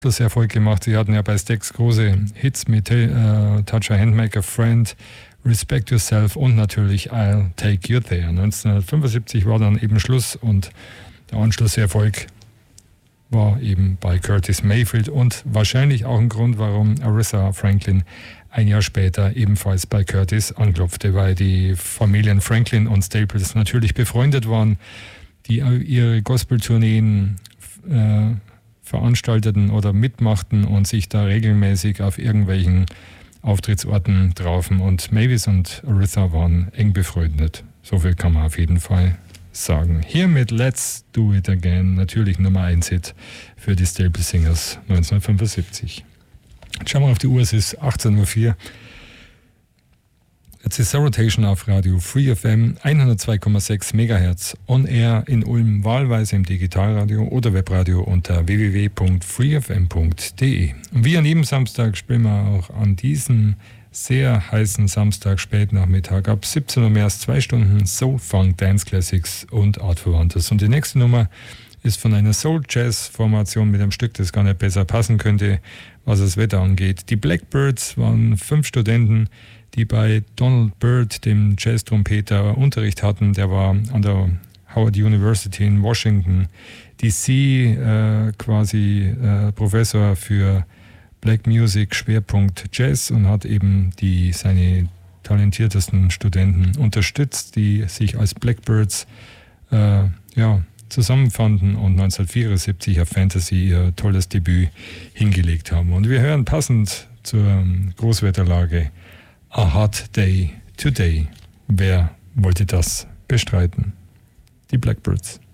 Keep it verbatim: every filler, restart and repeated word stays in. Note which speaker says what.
Speaker 1: das Erfolg gemacht. Sie hatten ja bei Stax große Hits mit äh, Touch a Hand, Make a Friend, Respect Yourself und natürlich I'll Take You There. neunzehnhundertfünfundsiebzig war dann eben Schluss und der Anschlusserfolg war eben bei Curtis Mayfield und wahrscheinlich auch ein Grund, warum Aretha Franklin ein Jahr später ebenfalls bei Curtis anklopfte, weil die Familien Franklin und Staples natürlich befreundet waren, die ihre Gospeltourneen äh, veranstalteten oder mitmachten und sich da regelmäßig auf irgendwelchen Auftrittsorten trafen. Und Mavis und Aretha waren eng befreundet. So viel kann man auf jeden Fall sagen. Hier mit Let's Do It Again, natürlich Nummer eins Hit für die Staple Singers neunzehnhundertfünfundsiebzig. Jetzt schauen wir auf die Uhr, es ist achtzehn Uhr vier. Jetzt ist Rotation auf Radio Free F M hundertzwei Komma sechs Megahertz on air in Ulm, wahlweise im Digitalradio oder Webradio unter w w w punkt free f m punkt d e. Und wie an jedem Samstag spielen wir auch an diesem sehr heißen Samstag Spätnachmittag ab siebzehn Uhr mehr als zwei Stunden Soul, Funk, Dance Classics und Artverwandtes. Und die nächste Nummer ist von einer Soul-Jazz-Formation mit einem Stück, das gar nicht besser passen könnte, was das Wetter angeht. Die Blackbirds waren fünf Studenten, die bei Donald Byrd, dem Jazz-Trompeter, Unterricht hatten. Der war an der Howard University in Washington D C äh, quasi äh, Professor für Black Music, Schwerpunkt Jazz, und hat eben die seine talentiertesten Studenten unterstützt, die sich als Blackbirds äh, ja, zusammenfanden und neunzehnhundertvierundsiebzig auf Fantasy ihr tolles Debüt hingelegt haben. Und wir hören passend zur Großwetterlage A Hot Day Today. Wer wollte das bestreiten? Die Blackbirds.